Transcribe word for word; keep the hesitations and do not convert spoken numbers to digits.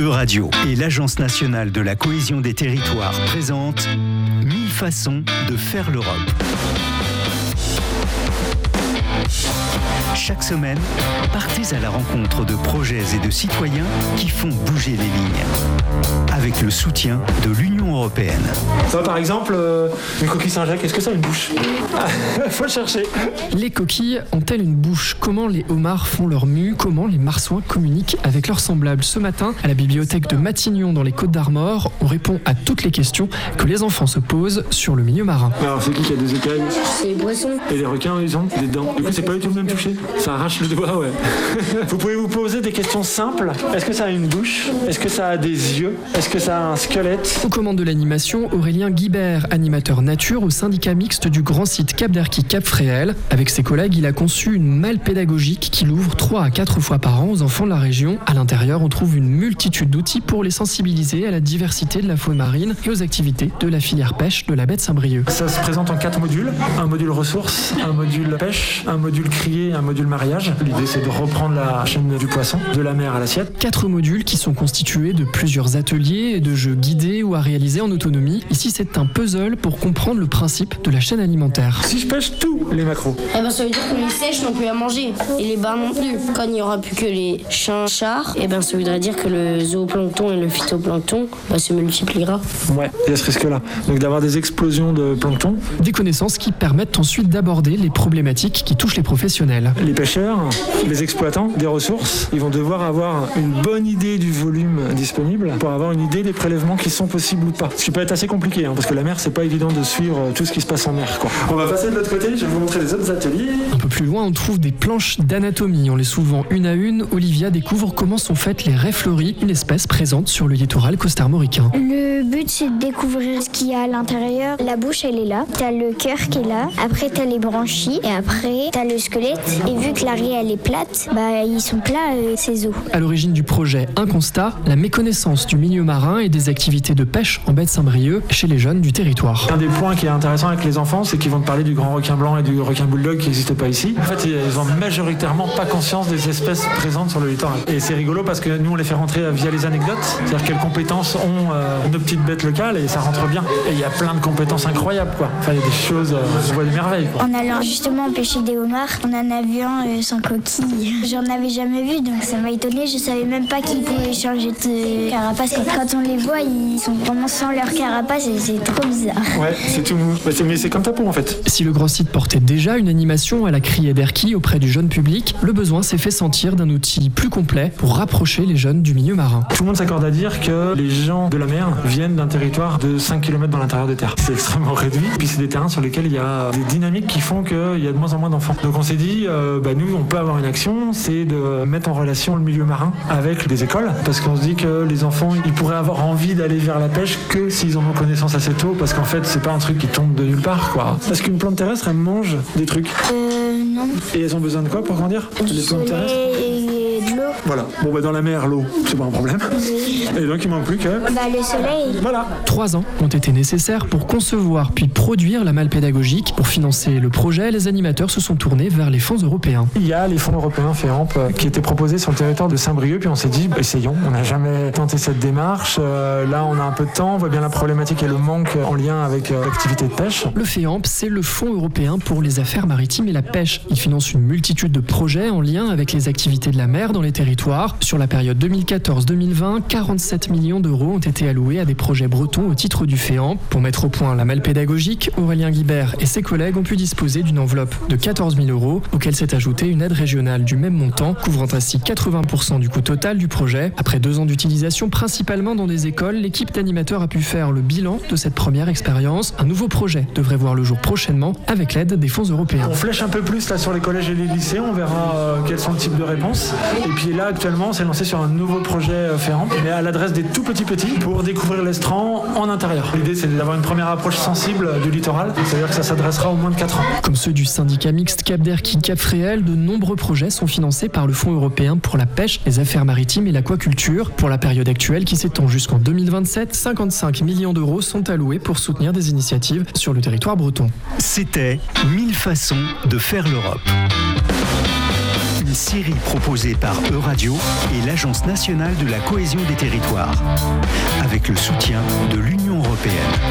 E-Radio et l'Agence nationale de la cohésion des territoires présentent mille façons de faire l'Europe. Chaque semaine, partez à la rencontre de projets et de citoyens qui font bouger les lignes. Avec le soutien de l'Union européenne. Ça va, par exemple, euh, une coquille Saint-Jacques, est-ce que ça a une bouche? Ah, faut chercher. Les coquilles ont-elles une bouche? Comment les homards font leur mue? Comment les marsouins communiquent avec leurs semblables? Ce matin, à la bibliothèque de Matignon dans les Côtes-d'Armor, on répond à toutes les questions que les enfants se posent sur le milieu marin. Alors, c'est qui qui a des écailles? C'est les poissons. Et les requins, ils ont des dents. Du coup, c'est pas du tout le même toucher. Ça arrache le doigt, ouais. Vous pouvez vous poser des questions simples. Est-ce que ça a une bouche? Est-ce que ça a des yeux? Est-ce que ça a un squelette? Aux commandes de l'animation, Aurélien Guibert, animateur nature au syndicat mixte du grand site Cap d'Erquy Cap Fréhel. Avec ses collègues, il a conçu une malle pédagogique qui l'ouvre trois à quatre fois par an aux enfants de la région. À l'intérieur, on trouve une multitude d'outils pour les sensibiliser à la diversité de la faune marine et aux activités de la filière pêche de la baie de Saint-Brieuc. Ça se présente en quatre modules. Un module ressources, un module pêche, un module criée et un module mariage. L'idée, c'est de reprendre la chaîne du poisson, de la mer à l'assiette. Quatre modules qui sont constitués de plusieurs ateliers et de jeux guidés ou à réaliser en autonomie. Ici, c'est un puzzle pour comprendre le principe de la chaîne alimentaire. Si je pêche tous les macros, Eh ben ça veut dire que les sèches n'ont plus à manger. Et les bars non plus. Quand il n'y aura plus que les chinchars, eh ben ça voudrait dire que le zooplancton et le phytoplancton bah, se multipliera. ouais, il y a ce risque-là. Donc d'avoir des explosions de plancton. Des connaissances qui permettent ensuite d'aborder les problématiques qui touchent les professionnels. Les pêcheurs, les exploitants des ressources, ils vont devoir avoir une bonne idée du volume disponible pour avoir une idée des prélèvements qui sont possibles ou pas. Ce qui peut être assez compliqué, hein, parce que la mer, c'est pas évident de suivre tout ce qui se passe en mer, quoi. On va passer de l'autre côté, je vais vous montrer les autres ateliers. Un peu plus loin, on trouve des planches d'anatomie. En les soulevant une à une, Olivia découvre comment sont faites les raies fleuries, une espèce présente sur le littoral costarmoricain. Le but, c'est de découvrir ce qu'il y a à l'intérieur. La bouche, elle est là. T'as le cœur qui est là. Après, t'as les branchies. Et après, t'as le squelette. Et vu que l'arrière, elle est plate, bah, ils sont plats, euh, ces os. À l'origine du projet Un constat, la méconnaissance du milieu marin et des activités de pêche en baie de Saint-Brieuc chez les jeunes du territoire. Un des points qui est intéressant avec les enfants, c'est qu'ils vont te parler du grand requin blanc et du requin bulldog qui n'existent pas ici. En fait, ils ont majoritairement pas conscience des espèces présentes sur le littoral. Et c'est rigolo parce que nous, on les fait rentrer via les anecdotes. C'est-à-dire quelles compétences ont euh, nos petites bêtes locales et ça rentre bien. Et il y a plein de compétences incroyables, quoi. Enfin, il y a des choses, euh, je vois des merveilles, quoi. En allant justement pêcher des homards, on en a vu un euh, sans coquille. J'en avais jamais vu, donc ça m'a étonné. Je savais même pas qu'ils pouvaient changer de carapace. Quand on les voit, ils sont vraiment sans leur carapace et c'est trop bizarre. Ouais, c'est tout mou. Mais c'est comme ta peau, en fait. Si le grand site portait déjà une animation à la criée d'Erquy auprès du jeune public, le besoin s'est fait sentir d'un outil plus complet pour rapprocher les jeunes du milieu marin. Tout le monde s'accorde à dire que les gens de la mer viennent d'un territoire de cinq kilomètres dans l'intérieur des terres. C'est extrêmement réduit. Puis c'est des terrains sur lesquels il y a des dynamiques qui font qu'il y a de moins en moins d'enfants. Donc on s'est dit, euh, bah nous, on peut avoir une action, c'est de mettre en relation le milieu marin avec les écoles. Parce qu'on se dit que les enfants, ils pourraient avoir envie d'aller vers la pêche que s'ils en ont connaissance assez tôt. Parce qu'en fait, c'est pas un truc qui tombe de nulle part, quoi. Parce qu'une plante terrestre, elle mange des trucs. Euh, non. Et elles ont besoin de quoi pour grandir? Du Les plantes terrestres. soleil et de l'eau. Voilà. Bon, bah dans la mer, l'eau, c'est pas un problème. Et donc, il manque plus que... Bah, le soleil. Voilà. Trois ans ont été nécessaires pour concevoir puis produire la malle pédagogique. Pour financer le projet, les animateurs se sont tournés vers les fonds européens. Il y a les fonds européens FEAMP euh, qui étaient proposés sur le territoire de Saint-Brieuc, puis on s'est dit, bah, essayons. On n'a jamais tenté cette démarche. Euh, là, on a un peu de temps, on voit bien la problématique et le manque en lien avec euh, l'activité de pêche. Le FEAMP, c'est le Fonds européen pour les affaires maritimes et la pêche. Il finance une multitude de projets en lien avec les activités de la mer dans les territoires. Sur la période deux mille quatorze deux mille vingt, quarante-sept millions d'euros ont été alloués à des projets bretons au titre du FEAMP. Pour mettre au point la malle pédagogique, Aurélien Guibert et ses collègues ont pu disposer d'une enveloppe de quatorze mille euros, auquel s'est ajoutée une aide régionale du même montant, couvrant ainsi quatre-vingts pour cent du coût total du projet. Après deux ans d'utilisation, principalement dans des écoles, l'équipe d'animateurs a pu faire le bilan de cette première expérience. Un nouveau projet devrait voir le jour prochainement avec l'aide des fonds européens. On flèche un peu plus là sur les collèges et les lycées, on verra euh, quels sont le type de réponses. Et puis là, actuellement, on s'est lancé sur un nouveau projet euh, FEAMP, mais à l'adresse des tout petits petits pour découvrir l'estran en intérieur. L'idée, c'est d'avoir une première approche sensible du littoral, c'est-à-dire que ça s'adressera aux moins de quatre ans. Comme ceux du syndicat mixte Cap d'Erquy Cap Fréhel, de nombreux projets sont financés par le Fonds européen pour la pêche, les affaires maritimes et l'aquaculture. Pour la période actuelle qui s'étend jusqu'en deux mille vingt-sept, cinquante-cinq millions d'euros sont alloués pour soutenir des initiatives sur le territoire breton. C'était mille façons de faire l'Europe. Une série proposée par Euradio et l'Agence nationale de la cohésion des territoires, avec le soutien de l'Union européenne.